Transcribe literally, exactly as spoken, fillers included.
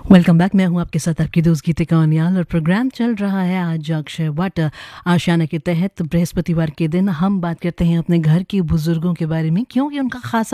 Welcome back. मैं हूं आपके साथ आपकी दोस्त गीते कौनियाल और प्रोग्राम चल रहा है आज अक्षय वट आशियाना के तहत। बृहस्पतिवार के दिन हम बात करते हैं अपने घर के बुजुर्गों के बारे में, क्योंकि उनका खासा